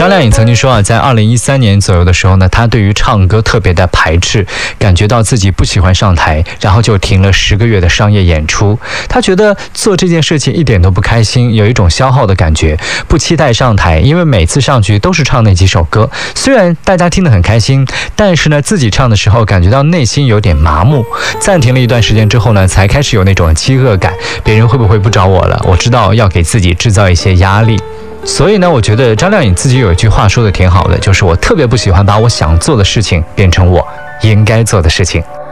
张靓颖曾经说啊，在2013年左右的时候呢，她对于唱歌特别的排斥，感觉到自己不喜欢上台，然后就停了10个月的商业演出。她觉得做这件事情一点都不开心，有一种消耗的感觉，不期待上台，因为每次上去都是唱那几首歌，虽然大家听得很开心，但是呢，自己唱的时候感觉到内心有点麻木。暂停了一段时间之后呢，才开始有那种饥饿感，别人会不会不找我了？我知道要给自己制造一些压力。所以呢，我觉得张靓颖自己有一句话说的挺好的，就是我特别不喜欢把我想做的事情变成我应该做的事情。